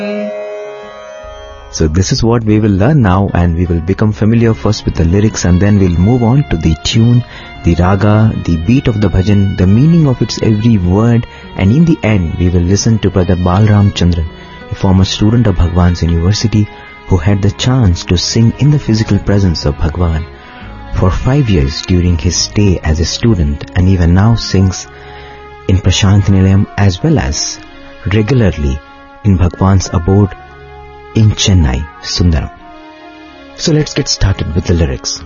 So this is what we will learn now, and we will become familiar first with the lyrics, and then we'll move on to the tune, the raga, the beat of the bhajan, the meaning of its every word, and in the end we will listen to Brother Balram Chandran, a former student of Bhagwan's University who had the chance to sing in the physical presence of Bhagwan for 5 years during his stay as a student, and even now sings in Prashant Nilayam as well as regularly in Bhagwan's abode in Chennai, Sundaram. So let's get started with the lyrics.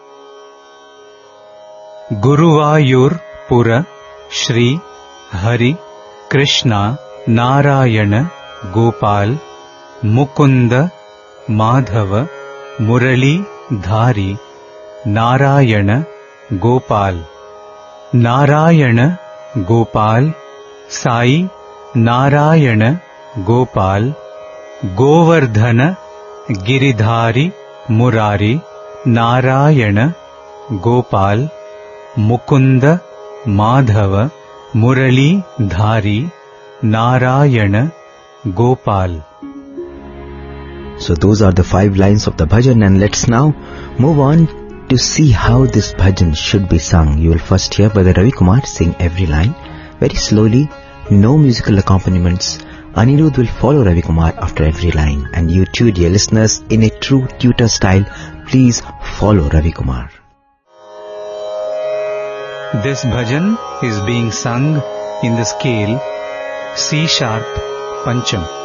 Guruvayur Pura Shri Hari Krishna Narayana Gopal Mukunda Madhava Murali Dhari Narayana Gopal Narayana Gopal Sai Narayana Gopal Govardhana Giridhari Murari Narayana Gopal Mukunda Madhava Murali Dhari Narayana Gopal. So those are the 5 lines of the bhajan, and let's now move on to see how this bhajan should be sung. You will first hear Brother Ravi Kumar sing every line very slowly, no musical accompaniments. Anirudh will follow Ravi Kumar after every line, and you too, dear listeners, in a true tutor style, please follow Ravi Kumar. This bhajan is being sung in the scale C sharp Pancham.